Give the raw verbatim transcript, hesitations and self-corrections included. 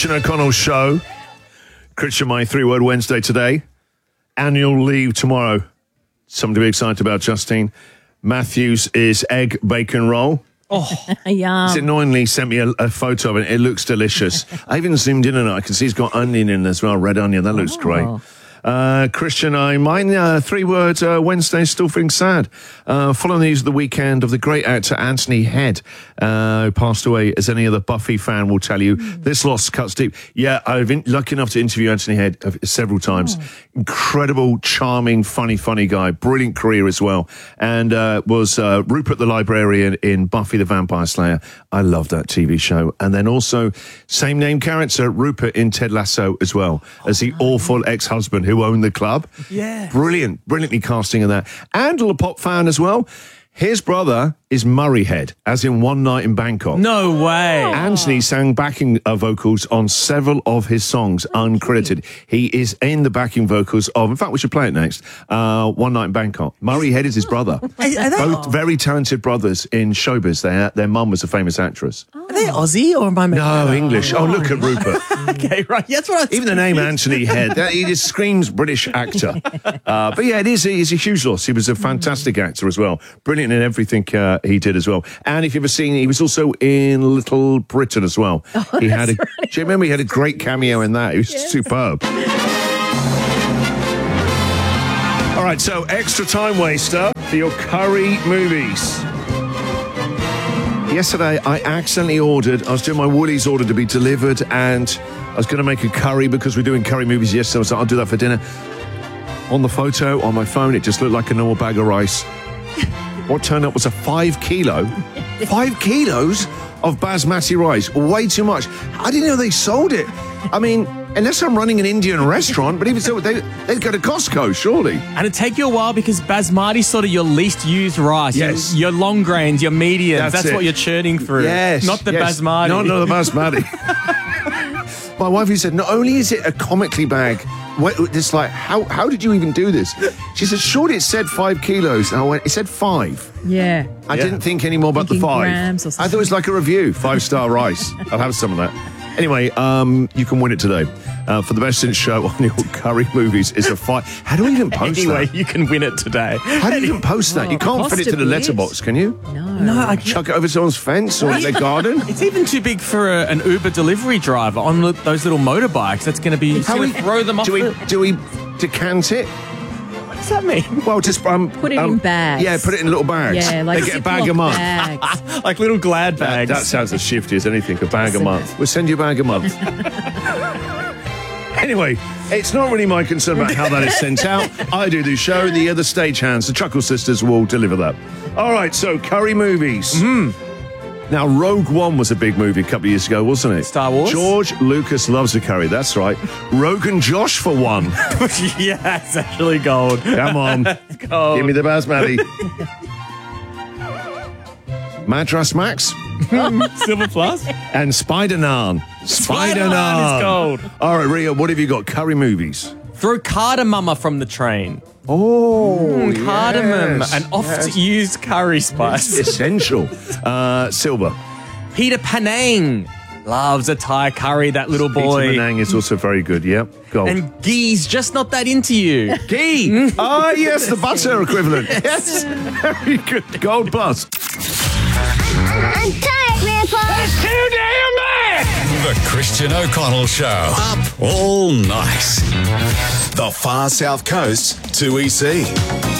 Christian O'Connell Show. Christian, my three-word Wednesday today. Annual leave tomorrow. Something to be excited about, Justine. Matthews is egg bacon roll. Oh, yeah. He's annoyingly sent me a, a photo of it. It looks delicious. I even zoomed in on it. I can see he's got onion in as well, red onion. That looks Oh. great. Uh, Christian, I mine uh, three words. Uh, Wednesday, still feeling sad. Uh, following the news of the weekend of the great actor Anthony Head, uh, who passed away, as any other Buffy fan will tell you. Mm. This loss cuts deep. Yeah, I've been lucky enough to interview Anthony Head uh, several times. Oh. Incredible, charming, funny, funny guy. Brilliant career as well. And uh, was uh, Rupert the Librarian in Buffy the Vampire Slayer. I love that T V show. And then also same name character Rupert in Ted Lasso as well, as the oh, awful ex-husband who owned the club. Yeah. Brilliant, brilliantly casting in that. And a pop fan as well. His brother is Murray Head, as in One Night in Bangkok. No way. Anthony sang backing uh, vocals on several of his songs, uncredited. He is in the backing vocals of, in fact, we should play it next, uh, One Night in Bangkok. Murray Head is his brother. Are, are they, Both very talented brothers in showbiz. Their, their mum was a famous actress. Are they Aussie or am I making No, that English. up? Oh, look at Rupert. Okay, right. That's what I was Even the name Anthony Head, that, he just screams British actor. Uh, but yeah, it is, he's a huge loss. He was a fantastic actor as well. Brilliant in everything uh, he did as well. And if you've ever seen, he was also in Little Britain as well. Oh, he had a, right. do you remember he had a great cameo in that? He was Yes. superb. All right, so extra time waster for your curry movies. Yesterday, I accidentally ordered, I was doing my Woolies order to be delivered, and I was going to make a curry because we're doing curry movies yesterday. I was like, I'll do that for dinner. On the photo, on my phone, it just looked like a normal bag of rice. What turned up was a five kilo, five kilos of basmati rice. Way too much. I didn't know they sold it. I mean, unless I'm running an Indian restaurant, but even so, they, they'd go to Costco, surely. And it'd take you a while because basmati's sort of your least used rice. Yes. Your, your long grains, your mediums. That's That's, it. what you're churning through. Yes. Not the yes. basmati. No, no, the basmati. My wife, who said, not only is it a comically bag, what, it's like, how how did you even do this? She said, surely it said five kilos. And I went, it said five. Yeah. I Yeah. didn't think any more about Thinking the five. grams or I something. thought it was like a review, five-star rice. I'll have some of that. Anyway, um, you can win it today. Uh, for the best since show on your curry movies is a fight. How do we even post Anyway, that? you can win it today. How do you even post that? You can't fit it to the Possibly. letterbox, can you? No. No, I Chuck it over someone's fence or their garden? It's even too big for a, an Uber delivery driver on li- those little motorbikes. That's going to be. How How we we throw them off? Do we the- do we decant it? what does that mean? Well, just um, Put it um, in bags. Yeah, put it in little bags. Yeah, like they get a Ziploc bag a month. bags. Like little Glad That, bags. that sounds as shifty as anything. A bag a Doesn't month. it? We'll send you a bag a month. Anyway, it's not really my concern about how that is sent out. I do the show. The other stagehands, the Chuckle Sisters, will deliver that. All right, so curry movies. Mm. Now, Rogue One was a big movie a couple of years ago, wasn't it? Star Wars? George Lucas loves a curry. That's right. Rogan Josh for one. Yeah, it's actually gold. Come on, Gold. give me the basmati. Madras Max Silver Plus. and Spider Naan. Spider Naan is gold. All right, Ria, what have you got? Curry movies. Throw cardamom from the train. Oh, Cardamom, yes, an oft-used curry spice. essential. Uh, Silver. Peter Panang loves a Thai curry, that little boy. Peter Manang is also very good. Yep. Gold. And ghee's just not that into you. Ghee. Ah, yes, the butter equivalent. Yes. Very good. Gold plus. I'm tired, Grandpa. Too damn bad! The Christian O'Connell Show. Up all night. The far south coast to E C.